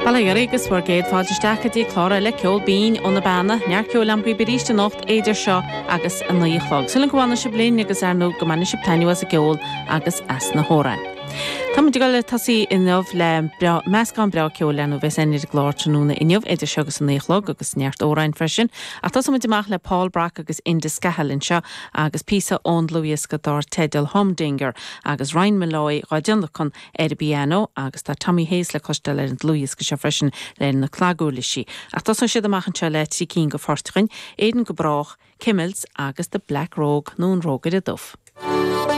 Fala agus war géad fáilteachchadí chlár le ceol bín ó na banna, near ceol am bríiste nocht éidir seo agus an nuíchlog. Sulan gohána se blin agus arnú go manna se plainú as a ceol agus as na hórain. Tá mu go le tasí inmh le meascán breá ceol lenú bheits enir glár tróna inmh éidir seo agus an nuíchlog agus neart óráin freisin. A tá mu deach le Paul Brack agus Indus Scahalinn seo agus písa ón Louis go dar Tedal Humdinger agus Ryan Malloy ráideanla chun Airbnb agus tá Tommy Hayes le costal an Louis go se freisin le na clagúlaisí. A tá siad amachchan se le tí cín go fortchain, éidir go brách, Kimmels agus de Black Rogue nún rógad a dubh.